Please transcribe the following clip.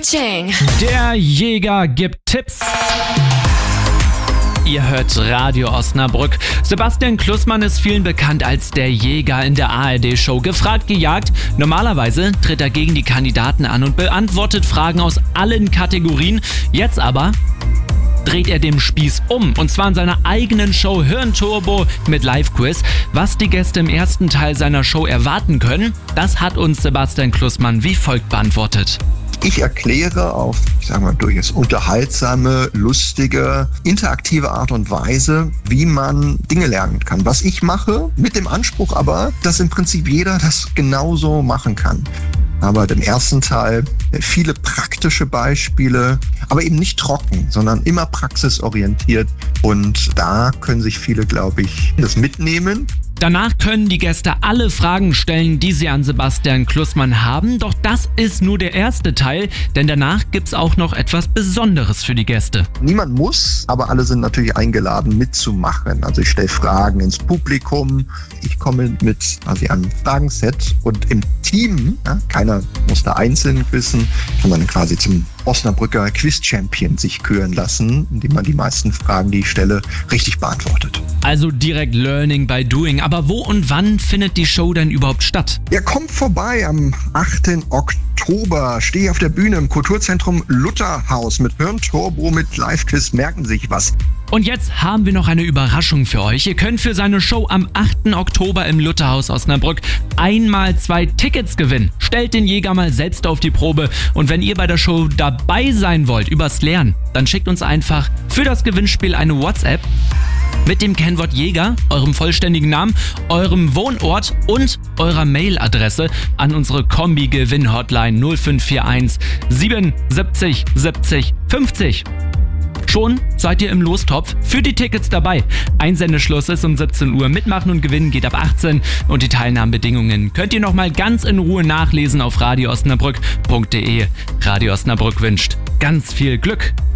Ka-ching. Der Jäger gibt Tipps. Ihr hört Radio Osnabrück. Sebastian Klussmann ist vielen bekannt als der Jäger in der ARD-Show Gefragt, gejagt. Normalerweise tritt er gegen die Kandidaten an und beantwortet Fragen aus allen Kategorien. Jetzt aber dreht er den Spieß um, und zwar in seiner eigenen Show Hirnturbo mit Live-Quiz. Was die Gäste im ersten Teil seiner Show erwarten können, das hat uns Sebastian Klussmann wie folgt beantwortet. Ich erkläre auf, durchaus unterhaltsame, lustige, interaktive Art und Weise, wie man Dinge lernen kann. Was ich mache, mit dem Anspruch aber, dass im Prinzip jeder das genauso machen kann. Aber im ersten Teil viele praktische Beispiele, aber eben nicht trocken, sondern immer praxisorientiert. Und da können sich viele, glaube ich, das mitnehmen. Danach können die Gäste alle Fragen stellen, die sie an Sebastian Klussmann haben. Doch das ist nur der erste Teil, denn danach gibt's auch noch etwas Besonderes für die Gäste. Niemand muss, aber alle sind natürlich eingeladen mitzumachen. Also ich stelle Fragen ins Publikum, ich komme mit einem Fragenset und im Team, keiner muss da einzeln wissen, kann man quasi zum Osnabrücker Quiz-Champion sich küren lassen, indem man die meisten Fragen, die ich stelle, richtig beantwortet. Also direkt Learning by Doing. Aber wo und wann findet die Show denn überhaupt statt? Ja, kommt vorbei am 8. Oktober. Stehe auf der Bühne im Kulturzentrum Lutherhaus mit Hirnturbo mit Live-Quiz. Merken Sie sich was. Und jetzt haben wir noch eine Überraschung für euch. Ihr könnt für seine Show am 8. Oktober im Lutherhaus Osnabrück einmal 2 Tickets gewinnen. Stellt den Jäger mal selbst auf die Probe. Und wenn ihr bei der Show dabei sein wollt, übers Lernen, dann schickt uns einfach für das Gewinnspiel eine WhatsApp mit dem Kennwort Jäger, eurem vollständigen Namen, eurem Wohnort und eurer Mailadresse an unsere Kombi-Gewinn-Hotline 0541 77 70 50. Schon seid ihr im Lostopf für die Tickets dabei. Einsendeschluss ist um 17 Uhr. Mitmachen und gewinnen geht ab 18 und die Teilnahmebedingungen könnt ihr nochmal ganz in Ruhe nachlesen auf radioosnabrück.de. Radio Osnabrück wünscht ganz viel Glück.